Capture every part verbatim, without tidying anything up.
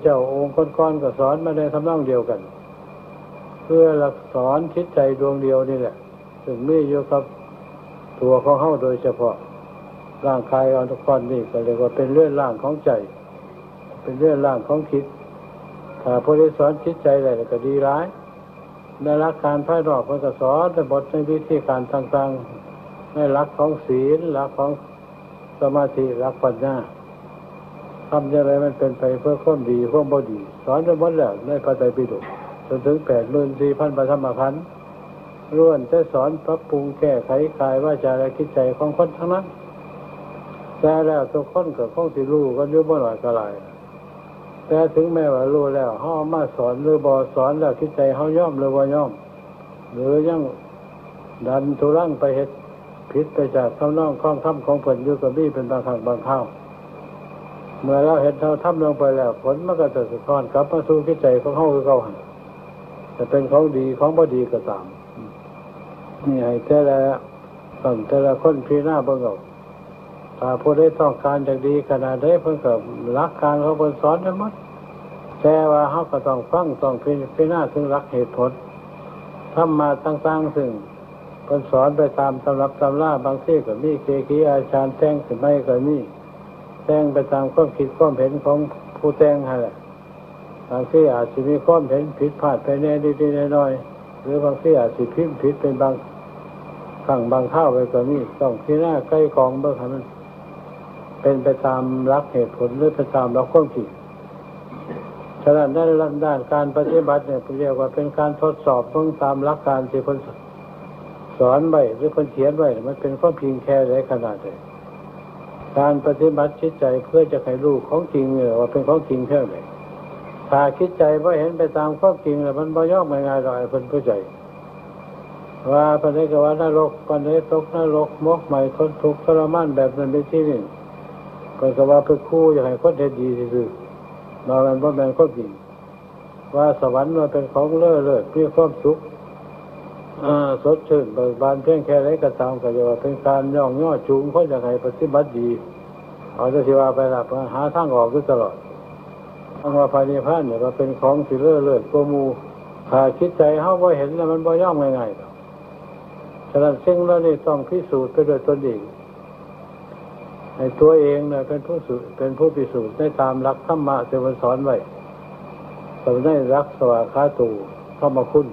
เจ้าองค์ก้อนๆก็สอนมาในทำนองเดียวกันเพื่อหลักสอนจิตใจดวงเดียวนี่แหละซึ่งมีอยู่กับตัวของเฮาโดยเฉพาะร่างกายอันทุกคนนี่ก็เรียกว่าเป็นเรื่องร่างของใจเป็นเรื่องร่างของจิตถ้าผู้ใดสอนจิตใจได้ก็ดีร้ายในหลักการภายนอกเพิ่นก็สอนในบทในวิธีการต่างๆในหลักของศีลหลักของสมาธิหลักปัญญาทำอย่างไรมันเป็นไปเพื่อความดีความบ่ดีสอนไปหมดแล้วในพระไตรปิฎกจนถึง แปดหมื่นสี่พัน พระธรรมขันธ์ล้วนจะสอนปรับปรุงแก้ไขกายวาจาและจิตใจของคนทั้งนั้นแต่แล้วทุกคนก็คงสิรู้กันอยู่บ่น้อยก็หลายแต่ถึงแม้ว่ารู้แล้วเฮามาสอนหรือบ่สอนแล้วจิตใจเฮายอมหรือบ่ยอมหรือยังดันทุรังไปเฮ็ดผิดไปจากคำนองข้องธรรมของเพิ่นอยู่ก็มีเป็นบางครั้งบางคราวเมื่อเราเห็นเราทำลงไปแล้วผลมันก็จะสะท้อนกลับมาสู่จิตใจของเฮาคือเก่าหั่นจะเป็นของดีของบ่ดีก็ตามนี่ให้แต่ละต้องแต่ละคนพิจารณาเบิ่งเอาถ้าผู้ใดต้องการจะดีขนาดใดเพิ่นก็หลักการเขาเพิ่นสอนไว้หมดแต่ว่าเฮาก็ต้องฟังต้องพิจารณาถึงหลักเหตุผลธรรมะต่างๆซึ่งเพิ่นสอนไปตามตำรับตำราบางทีก็มีเกจิอาจารย์แต่งขึ้นมาก็มีแต่งไปตามความคิดความเห็นของผู้แต่งนั่นแหละบางทีอาจจะมีความเห็นผิดพลาดไปแน่นิดๆหน่อยๆหรือบางทีอาจจะพิมพ์ผิดเป็นบางครั้งบางคราวไปก็มีต้องพิจารณาใกล้กองเบิ่งให้มันเป็นไปตามหลักเหตุผลหรือไปตามหลักความจริงฉะนั้นด้านด้านการปฏิบัติเนี่ยเรียกว่าเป็นการทดสอบเบิ่งตามหลักการที่เพิ่นสอนไว้หรือเพิ่นเขียนไว้มันเป็นความจริงแค่ไหนขนาดใดการปฏิบัติจิตใจเพื่อจะให้รู้ของจริงเนี่ยว่าเป็นของจริงแค่ไหนถ้าคิดใจบ่เห็นไปตามความจริงแล้วมันบ่ยอมง่ายๆดอกไอ้เพิ่นผู้ใจว่าปานใดก็ว่านรกปานใดตกนรกมกใหม่ทนทุกข์ทรมานแบบนั้นเป็นที่นี่เพิ่นก็ว่าเพิ่นคู่อยากให้คนเฮ็ดดีซื่อๆว่ามันบ่แม่นความจริงว่าสวรรค์ว่าเป็นของเลิศเลิศมีความสุขอ่าสดชื่นเบิกบานเพียงแค่ไหนก็ตามก็จะว่าเป็นการย่องย่อจูงคนอยากให้ปฏิบัติดีเอาจะสิว่าไปล่ะหาทางออกอยู่ตลอดทางว่าพระนิพพานเนี่ยว่าเป็นของสิเลิศเลิศกว่าหมู่ถ้าคิดใจเฮาบ่เห็นแล้วมันบ่ยอมง่ายๆดอกฉะนั้นสิ่งเหล่านี้ต้องพิสูจน์ไปด้วยตนเองให้ตัวเองเนี่ยเป็นผู้สูเป็นผู้พิสูจน์ได้ตามหลักธรรมะที่มันสอนไว้ต้องได้รักสวากขาโตธรรมคุณ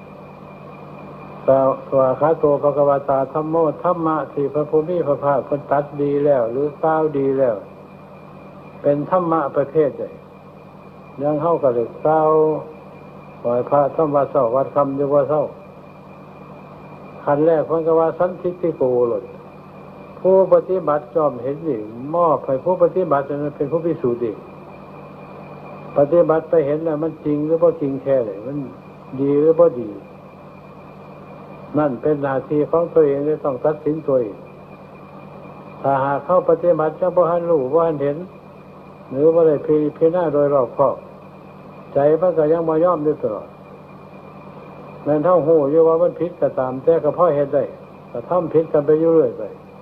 สวากขาโตภควตาธัมโมธรรมะที่พระพุทธพระภาคเพิ่นตรัสดีแล้วหรือกล่าวดีแล้วเป็นธรรมะประเภทใดยังเฮาก็เลยกล่าวปล่อยพระธรรมะเศร้าวัดคำอยู่ว่าเศร้าขั้นแรกเพิ่นก็ว่าสันทิฏฐิโกโลดผู้ปฏิบัติจอมเห็นนี่มอบให้ผู้ปฏิบัตินั้นเป็นผู้พิสูจน์เองปฏิบัติไปเห็นแล้วมันจริงหรือบ่จริงแค่ไหนมันดีหรือบ่ดีนั่นเป็นหน้าที่ของตัวเองที่ต้องตัดสินตัวเองถ้าหากเข้าปฏิบัติจะบ่ทันรู้บ่ทันเห็นหรือบ่ได้พิจารณาโดยรอบคอบใจมันก็ยังบ่ยอมอยู่ตลอดแม้นเท่าหูอยู่ว่ามันผิดก็ตามแต่ก็พอเฮ็ดได้ก็ทำผิดกันไปอยู่เรื่อยไป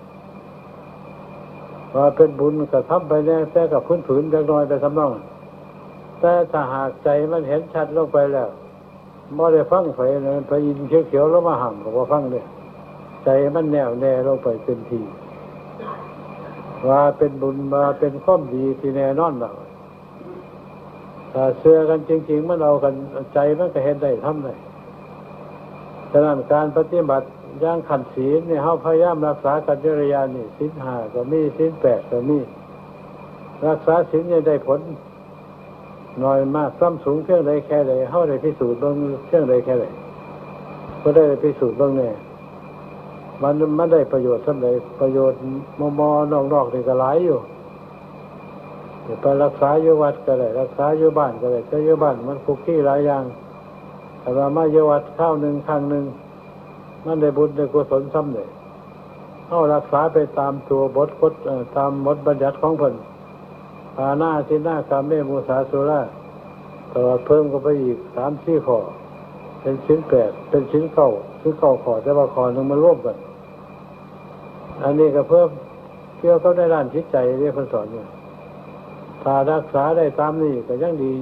ว่าเป็นบุญก็ทำไปแน่แต่ก็ฝืนๆจักหน่อยไปสำนองแต่ถ้าหากใจมันเห็นชัดลงไปแล้วบ่ได้ฟังไฟเลยไปยินเขียวๆแล้วมาห้ามก็บ่ฟังเด้ใจมันแน่วแน่ลงไปเต็มที่ว่าเป็นบุญมาเป็นความดีที่แน่นอนแล้วถ้าเชื่อกันจริงๆมันเอากันใจมันก็เห็นได้ทำได้ฉะนั้นการปฏิบัติอย่างขันธ์ศีลเนี่ยเฮาพยายามรักษากัจจริยานี่ศีลห้าก็มีศีลแปดก็มีรักษาศีลได้ผลน้อยมากซ้ำสูงเพียงใดแค่ใดเฮาได้พิสูจน์เบิ่งเพียงใดแค่ใดก็ได้พิสูจน์เบิ่งแน่มันมันได้ประโยชน์ส่ำใดประโยชน์มอๆนอกๆนี่ก็หลายอยู่ไปรักษาอยู่วัดก็ได้รักษาอยู่บ้านก็ได้แต่อยู่บ้านมันคุกกี้หลายอย่างแต่ว่ามาอยู่วัดคราวนึงครั้งนึงมันได้บุญได้กุศลซ้ำเลยเฮารักษาไปตามตัวบทกฎตามบทบัญญัติของเพิ่นปานาทินากาเมมุสาสุราต่อเพิ่มก็ไปอีก สามสี่ ข้อเป็นศีลแปดเป็นศีลเก้าศีลเก้าข้อแต่ว่าข้อนึงมารวมกันอันนี้ก็เพิ่มเกี่ยวกับในด้านจิตใจที่เพิ่นสอนอยู่ถ้ารักษาได้ตามนี้ก็ยังดี